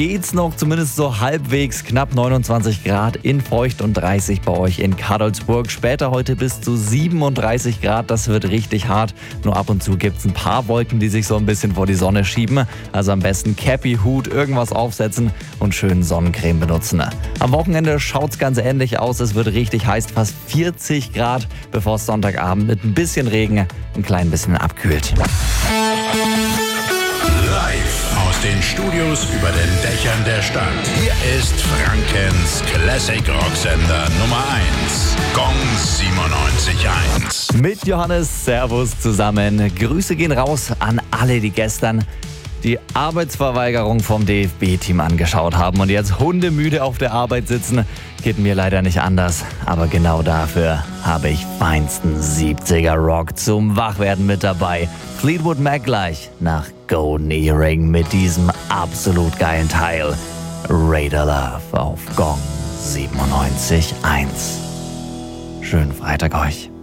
geht's noch zumindest so halbwegs, knapp 29 Grad in Feucht und 30 bei euch in Cadolzburg. Später heute bis zu 37 Grad, das wird richtig hart. Nur ab und zu gibt's ein paar Wolken, die sich so ein bisschen vor die Sonne schieben. Also am besten Cappy, Hut, irgendwas aufsetzen und schön Sonnencreme benutzen. Am Wochenende schaut's ganz ähnlich aus. Es wird richtig heiß, fast 40 Grad, bevor es Sonntagabend mit ein bisschen Regen ein klein bisschen abkühlt. Live aus den Studios über den Dächern der Stadt. Hier ist Frankens Classic Rocksender Nummer 1. Gong 97.1. Mit Johannes, Servus zusammen. Grüße gehen raus an alle, die gestern die Arbeitsverweigerung vom DFB-Team angeschaut haben und jetzt hundemüde auf der Arbeit sitzen. Geht mir leider nicht anders, aber genau dafür habe ich feinsten 70er Rock zum Wachwerden mit dabei. Fleetwood Mac gleich nach Golden Earring mit diesem absolut geilen Teil. Raider Love auf Gong 97.1. Schönen Freitag euch.